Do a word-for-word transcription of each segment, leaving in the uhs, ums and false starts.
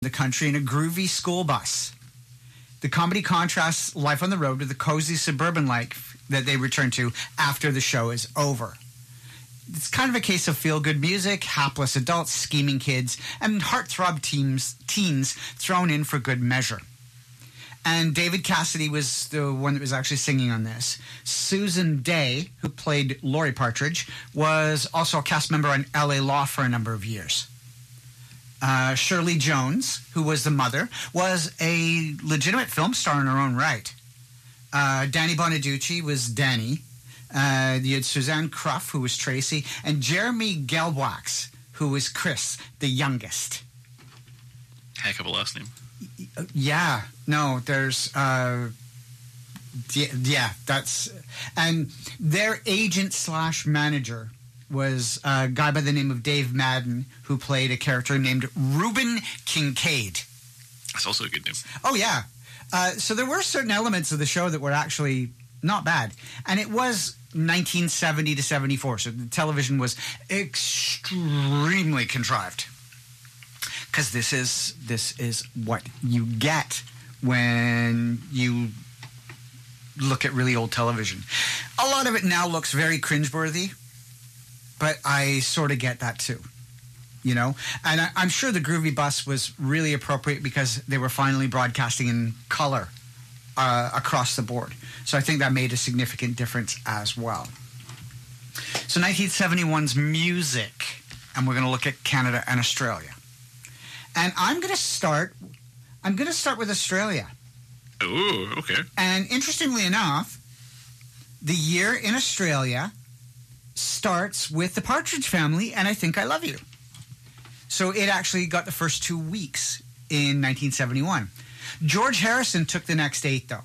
the country in a groovy school bus. The comedy contrasts life on the road with the cozy suburban life that they return to after the show is over. It's kind of a case of feel-good music, hapless adults, scheming kids, and heartthrob teens, teens thrown in for good measure. And David Cassidy was the one that was actually singing on this. Susan Day, who played Laurie Partridge, was also a cast member on L A Law for a number of years. Uh, Shirley Jones, who was the mother, was a legitimate film star in her own right. Uh, Danny Bonaducci was Danny. Uh, you had Suzanne Cruff, who was Tracy, and Jeremy Gelbwax, who was Chris, the youngest. Heck of a last name. Yeah, no, there's, uh, yeah, yeah, that's, and their agent slash manager was a guy by the name of Dave Madden, who played a character named Reuben Kincaid. That's also a good name. Oh, yeah. Uh, so there were certain elements of the show that were actually not bad. And it was nineteen seventy to seventy-four, so the television was extremely contrived. Because this is this is what you get when you look at really old television. A lot of it now looks very cringeworthy, but I sort of get that too, you know? And I, I'm sure the Groovy Bus was really appropriate because they were finally broadcasting in color uh, across the board. So I think that made a significant difference as well. So nineteen seventy-one's music, and we're going to look at Canada and Australia. And I'm going to start, I'm going to start with Australia. Oh, okay. And interestingly enough, the year in Australia starts with the Partridge Family and I Think I Love You. So it actually got the first two weeks in nineteen seventy-one. George Harrison took the next eight, though.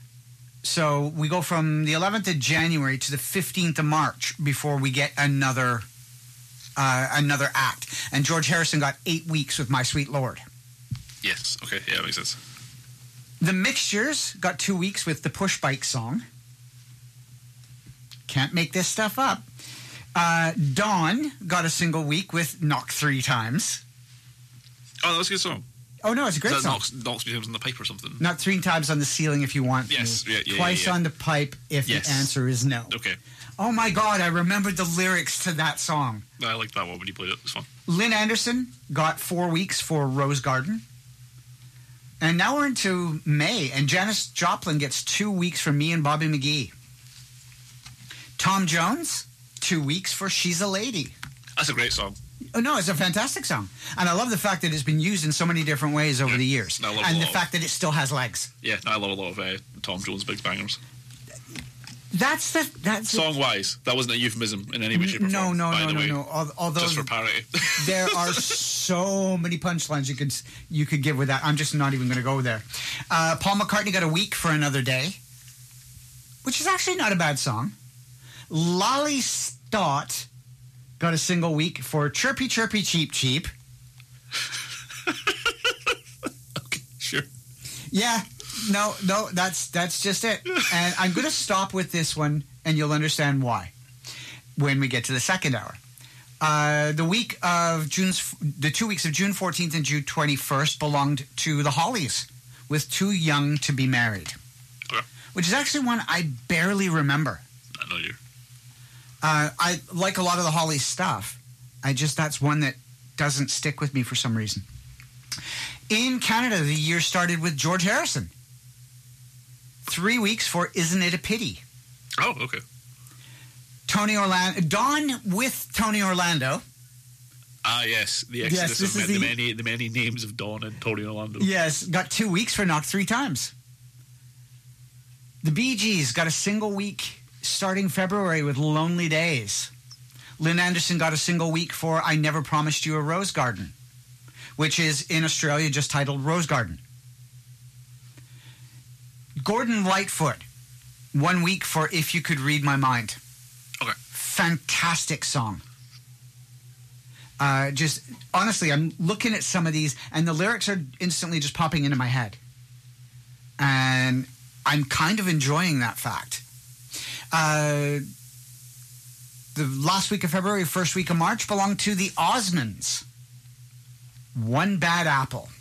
So we go from the eleventh of January to the fifteenth of March before we get another uh, another act. And George Harrison got eight weeks with My Sweet Lord. Yes, okay, yeah, that makes sense. The Mixtures got two weeks with the Push Bike song. Can't make this stuff up. Uh, Dawn got a single week with Knock Three Times. Oh, that was a good song. Oh, no, it's a great that song. Knocks, knocks three times on the pipe or something. Not three times on the ceiling if you want Yes, me. yeah, yeah, Twice yeah, yeah. on the pipe if Yes. the answer is no. Okay. Oh, my God, I remembered the lyrics to that song. I liked that one when you played it. It was fun. Lynn Anderson got four weeks for Rose Garden. And now we're into May, and Janis Joplin gets two weeks for Me and Bobby McGee. Tom Jones, two weeks for She's a Lady. That's a great song. Oh, no, it's a fantastic song. And I love the fact that it's been used in so many different ways over Yeah, the years. I love And a the lot fact that it still has legs. Yeah, I love a lot of uh, Tom Jones' big bangers. That's the... That's the, Song-wise, that wasn't a euphemism in any way, shape, or No, form. no, by no, the no, way. no. Al- Although Just for parody. there are so many punchlines you could you could give with that. I'm just not even going to go there. Uh, Paul McCartney got a week for Another Day, which is actually not a bad song. Lolly Stott got a single week for Chirpy Chirpy Cheep Cheep. Okay, sure. Yeah, no, no, that's that's just it. And I'm going to stop with this one, and you'll understand why when we get to the second hour. Uh, the week of June's, the two weeks of June fourteenth and June twenty-first belonged to the Hollies, with Too Young to Be Married, Okay. which is actually one I barely remember. I know you. Uh, I like a lot of the Hollies stuff. I just, that's one that doesn't stick with me for some reason. In Canada, the year started with George Harrison. Three weeks for Isn't It a Pity? Oh, okay. Tony Orlando, Dawn with Tony Orlando. Ah, yes, the Yes, exodus this of is the, the- many the many names of Dawn and Tony Orlando. Yes, got two weeks for Knock Three Times. The Bee Gees got a single week starting February with Lonely Days. Lynn Anderson got a single week for I Never Promised You a Rose Garden, which is in Australia just titled Rose Garden. Gordon Lightfoot, one week for If You Could Read My Mind. Okay. Fantastic song. Uh, just, honestly, I'm looking at some of these, and the lyrics are instantly just popping into my head. And I'm kind of enjoying that fact. Uh, the last week of February, first week of March belonged to the Osmonds. One Bad Apple.